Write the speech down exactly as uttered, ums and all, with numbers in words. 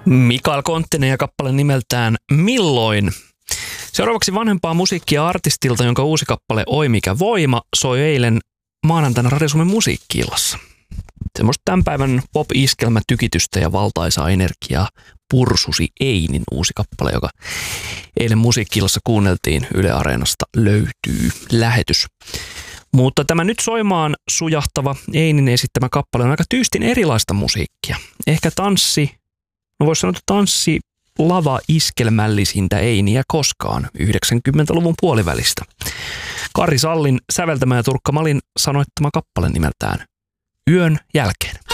Mikael Konttinen ja kappale nimeltään Milloin. Seuraavaksi vanhempaa musiikkia artistilta, jonka uusi kappale Oi mikä voima soi eilen maanantaina Radio Suomen musiikki-illassa. Semmoista tämän päivän pop-iskelmätykitystä ja valtaisaa energiaa pursusi Einin uusi kappale, joka eilen musiikki-illassa kuunneltiin Yle Areenasta, löytyy lähetys. Mutta tämä nyt soimaan sujahtava Einin esittämä kappale on aika tyystin erilaista musiikkia. Ehkä tanssi, no voisi sanoa, että tanssi lava iskelmällisintä Einiä koskaan yhdeksänkymmentäluvun puolivälistä. Kari Sallin säveltämä ja Turkka Malin sanoittama kappale nimeltään Yön jälkeen.